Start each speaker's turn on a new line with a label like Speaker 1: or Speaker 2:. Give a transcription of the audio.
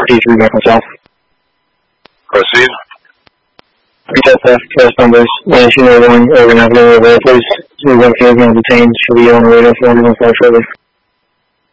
Speaker 1: T3 back on south.
Speaker 2: Proceed.
Speaker 1: PSF, test numbers, 9201, over navigator over, please. 31 is going to detain, should be on the radar for 115 shortly.